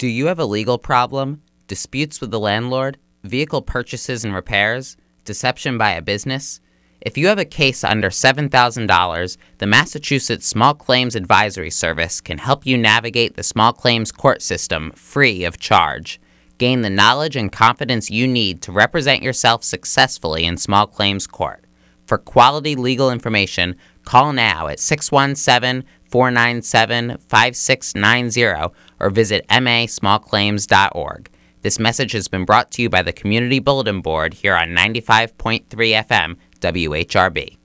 Do you have a legal problem? Disputes with the landlord? Vehicle purchases and repairs? Deception by a business? If you have a case under $7,000, the Massachusetts Small Claims Advisory Service can help you navigate the small claims court system free of charge. Gain the knowledge and confidence you need to represent yourself successfully in small claims court. For quality legal information, call now at 617-497-5690 or visit masmallclaims.org. This message has been brought to you by the Community Bulletin Board here on 95.3 FM WHRB.